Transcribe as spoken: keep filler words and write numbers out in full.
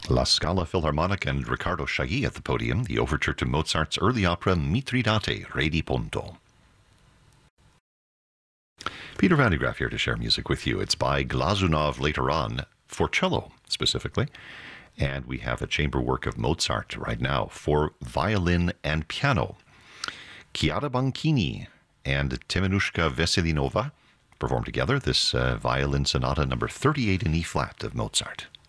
La Scala Philharmonic and Riccardo Chailly at the podium, the overture to Mozart's early opera Mithridate, Re di Ponto. Peter Van de Graaff here to share music with you. It's by Glazunov later on, for cello specifically. And we have a chamber work of Mozart right now for violin and piano. Chiara Banchini and Temenushka Veselinova perform together this uh, violin sonata number thirty-eight in E flat of Mozart.